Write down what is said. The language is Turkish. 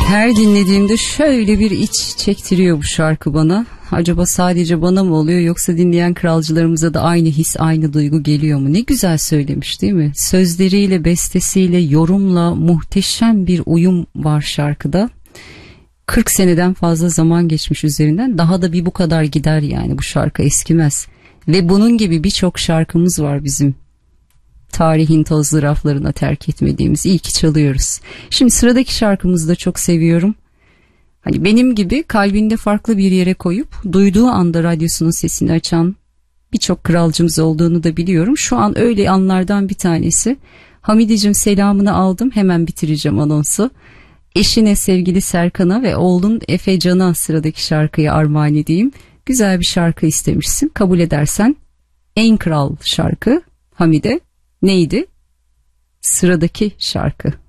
Her dinlediğimde şöyle bir iç çektiriyor bu şarkı bana. Acaba sadece bana mı oluyor yoksa dinleyen kralcılarımıza da aynı his, aynı duygu geliyor mu? Ne güzel söylemiş değil mi? Sözleriyle, bestesiyle, yorumla muhteşem bir uyum var şarkıda. 40 seneden fazla zaman geçmiş üzerinden. Daha da bir bu kadar gider yani, bu şarkı eskimez. Ve bunun gibi birçok şarkımız var bizim. Tarihin tozlu raflarına terk etmediğimiz. İyi ki çalıyoruz. Şimdi sıradaki şarkımızı da çok seviyorum. Hani benim gibi kalbinde farklı bir yere koyup duyduğu anda radyosunun sesini açan birçok kralcımız olduğunu da biliyorum. Şu an öyle anlardan bir tanesi. Hamideciğim, selamını aldım. Hemen bitireceğim anonsu. Eşine, sevgili Serkan'a ve oğlun Efe Can'a sıradaki şarkıyı armağan edeyim. Güzel bir şarkı istemişsin. Kabul edersen en kral şarkı Hamide. Neydi? Sıradaki şarkı.